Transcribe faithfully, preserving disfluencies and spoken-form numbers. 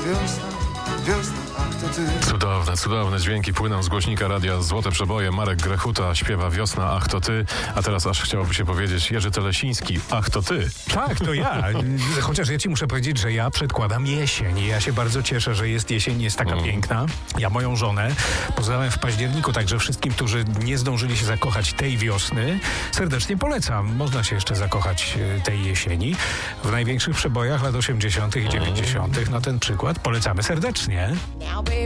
wiosna, wiosna, ach to ty. Cudowne, cudowne dźwięki płyną z głośnika radia Złote Przeboje. Marek Grechuta śpiewa Wiosna, ach to ty. A teraz aż chciałoby się powiedzieć Jerzy Telesiński, ach to ty. Tak, to ja. Chociaż ja ci muszę powiedzieć, że ja przedkładam jesień. I ja się bardzo cieszę, że jest jesień, jest taka mm. piękna. Ja moją żonę poznałem w październiku, także wszystkim, którzy nie zdążyli się zakochać tej wiosny, serdecznie polecam. Można się jeszcze zakochać tej jesieni. W największych przebojach lat osiemdziesiątych i dziewięćdziesiątych na ten przykład polecamy serdecznie. Now, baby.